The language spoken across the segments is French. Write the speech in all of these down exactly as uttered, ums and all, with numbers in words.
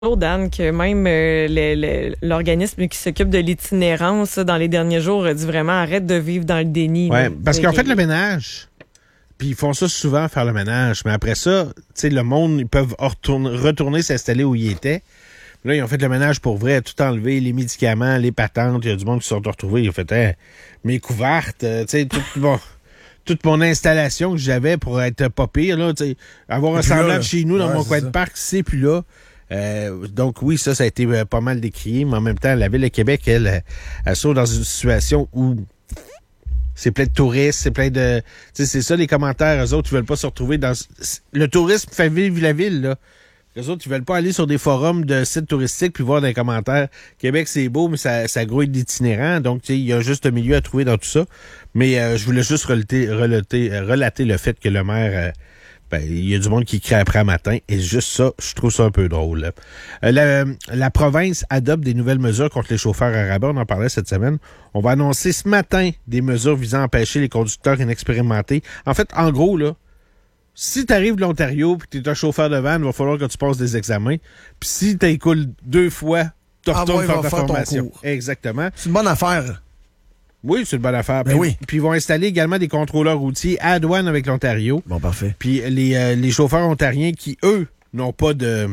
Dan, que même euh, le- le- l'organisme qui s'occupe de l'itinérance dans les derniers jours a dit vraiment arrête de vivre dans le déni. Oui, là. parce qu'ils ont fait Et- le ménage. Puis ils font ça souvent, faire le ménage. Mais après ça, tu sais, le monde, ils peuvent retourner, retourner s'installer où ils étaient. Là, ils ont fait le ménage pour vrai, tout enlevé, les médicaments, les patentes. Il y a du monde qui se sont retrouvés. Ils ont fait hey, mes couvertes, euh, tu sais, tout bon. Toute mon installation que j'avais pour être pas pire, là, tu sais, avoir un semblable chez nous dans ouais, mon coin ça. de parc, c'est plus là. Euh, donc oui, ça, ça a été euh, pas mal décrié, mais en même temps, la Ville de Québec, elle, elle, elle se trouve dans une situation où c'est plein de touristes, c'est plein de... Tu sais, c'est ça les commentaires, eux autres, ils veulent pas se retrouver dans... Le tourisme fait vivre la ville, là. Les autres, ils veulent pas aller sur des forums de sites touristiques puis voir dans les commentaires Québec, c'est beau, mais ça, ça grouille d'itinérants. Donc, tu sais, il y a juste un milieu à trouver dans tout ça. Mais euh, je voulais juste relater, relater, relater le fait que le maire, euh, ben, il y a du monde qui crie après matin. Et juste ça, je trouve ça un peu drôle. là. Euh, la, la province adopte des nouvelles mesures contre les chauffeurs à rabat. On en parlait cette semaine. On va annoncer ce matin des mesures visant à empêcher les conducteurs inexpérimentés. En fait, en gros, là, si tu arrives de l'Ontario et que tu es un chauffeur de van, il va falloir que tu passes des examens. Puis si tu écoules deux fois, tu Ah retournes ouais, faire va ta faire ton formation. cours. Exactement. C'est une bonne affaire. Oui, c'est une bonne affaire. Ben puis, oui. puis ils vont installer également des contrôleurs routiers à la douane avec l'Ontario. Bon, parfait. Puis les, euh, les chauffeurs ontariens qui, eux, n'ont pas de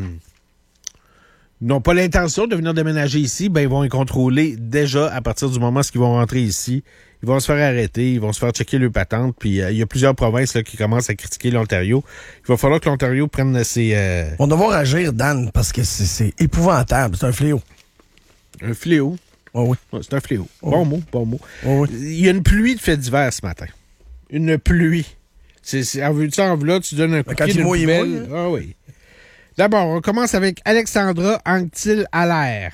n'ont pas l'intention de venir déménager ici, ben ils vont les contrôler déjà à partir du moment où ils vont rentrer ici. Ils vont se faire arrêter, ils vont se faire checker leur patente. Puis euh, il y a plusieurs provinces là, qui commencent à critiquer l'Ontario. Il va falloir que l'Ontario prenne ses... Euh, On va devoir agir, Dan, parce que c'est- c'est épouvantable. C'est un fléau. un fléau. Oui, oui. Ouais, c'est un fléau. Oh. Bon mot, bon mot. Oh, oui. Il y a une pluie de faits divers ce matin. Une pluie. C'est, c'est, en vue de ça, en vue là, tu donnes un coup de quand pied il d'une mouille, il poubelle. mouille, hein? Ah oui. D'abord, on commence avec Alexandra Anctil-Allaire.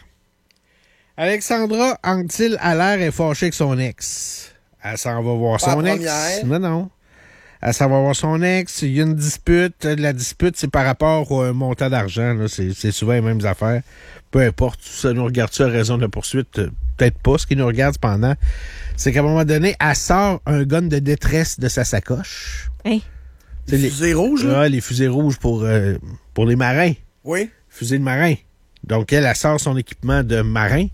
Alexandra Anctil-Allaire est fâchée avec son ex. Elle s'en va voir Pas son la ex. première. Non, non. Elle s'en va voir son ex. Il y a une dispute. La dispute, c'est par rapport au euh, montant d'argent. Là. C'est, c'est souvent les mêmes affaires. Peu importe. Ça nous regarde-tu à raison de la poursuite? Euh, Peut-être pas. Ce qui nous regarde cependant, c'est qu'à un moment donné, elle sort un gun de détresse de sa sacoche. Hein? C'est Les fusées rouges, là? Ah, les fusées rouges pour, euh, pour les marins. Oui. Fusée de marin. Donc, elle, elle sort son équipement de marin.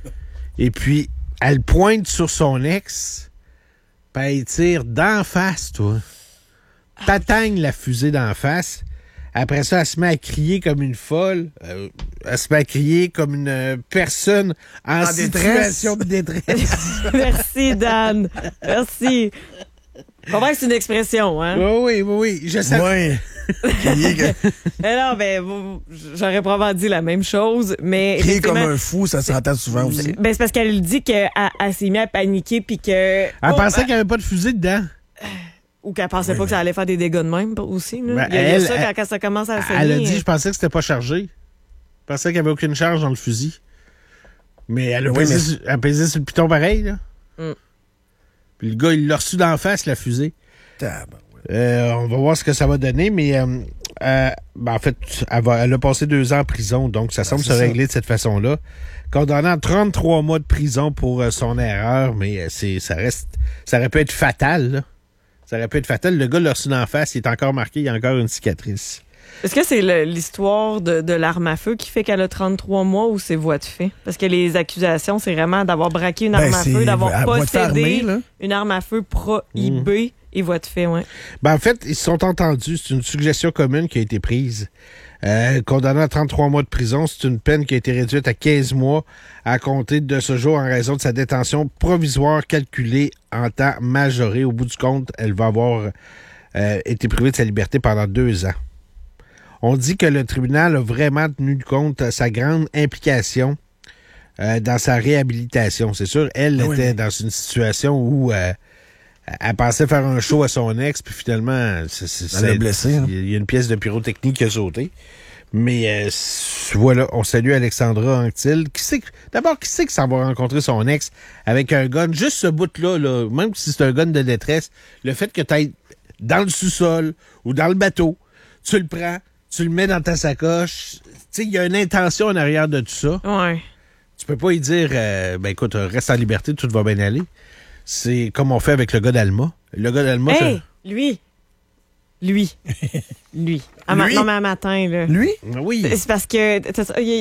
Et puis, elle pointe sur son ex. Puis elle tire d'en face, toi. T'atteigne la fusée d'en face. Après ça, elle se met à crier comme une folle. Euh, elle se met à crier comme une euh, personne en, En situation de détresse. Merci, Dan. Merci. Faut voir que c'est une expression, hein? oui, oui, oui, oui. Je sais. Oui. Crier, que- Mais non, ben, vous- j'aurais probablement dit la même chose, mais. crier comme effectivement, un fou, ça s'entend souvent aussi. Ben, c'est parce qu'elle dit qu'elle elle s'est mise à paniquer puis que. Elle Oh, pensait ben, qu'il n'y avait pas de fusée dedans. Ou qu'elle pensait pas que ça allait faire des dégâts de même aussi. Là. Ben, il y a, il y a elle, ça quand, elle- quand ça commence à Elle a saigner. dit, je pensais que c'était pas chargé. Je pensais qu'il n'y avait aucune charge dans le fusil. Mais elle a, Oui, pesé, mais- sur- elle a pesé sur le piton pareil, là. Mm. Puis le gars, il l'a reçu d'en face, la fusée. Tabarouette. Euh, on va voir ce que ça va donner, mais euh, euh, ben, en fait, elle, va- elle a passé deux ans en prison, donc ça semble c'est se ça. régler de cette façon-là. Condamné à trente-trois mois de prison pour euh, son erreur, mais euh, c'est ça reste. Ça aurait pu être fatal, là. Ça aurait pu être fatal. Le gars l'a reçu d'en face, il est encore marqué, il y a encore une cicatrice. Est-ce que c'est le- l'histoire de, de l'arme à feu qui fait qu'elle a trente-trois mois ou c'est voie de fait? Parce que les accusations, c'est vraiment d'avoir braqué une Ben, arme à c'est feu, d'avoir à voie de fait possédé armée, là. une arme à feu prohibée et voie de fait, ouais. Ben, en fait, ils se sont entendus. C'est une suggestion commune qui a été prise. Euh, condamné à trente-trois mois de prison, c'est une peine qui a été réduite à quinze mois à compter de ce jour en raison de sa détention provisoire calculée en temps majoré. Au bout du compte, elle va avoir euh, été privée de sa liberté pendant deux ans. On dit que le tribunal a vraiment tenu compte de sa grande implication euh, dans sa réhabilitation. C'est sûr, elle Ah oui, était mais- dans une situation où euh, elle pensait faire un show à son ex, puis finalement, c'est, c'est, Elle l'a c'est- blessé, hein. il y a une pièce de pyrotechnie qui a sauté. Mais euh, c- voilà, on salue Alexandra Anctil. Qui sait que- d'abord, qui sait que ça va rencontrer son ex avec un gun? Juste ce bout-là, là, même si c'est un gun de détresse, le fait que tu ailles dans le sous-sol ou dans le bateau, tu le prends, tu le mets dans ta sacoche. Tu sais, il y a une intention en arrière de tout ça. Ouais. Tu peux pas y dire, euh, ben écoute, reste en liberté, tout va bien aller. C'est comme on fait avec le gars d'Alma. Le gars d'Alma, Hey, ça- lui, Lui. Lui. À ma- Lui? non, mais à matin, là. Lui? Oui. C'est parce que t'as- il y a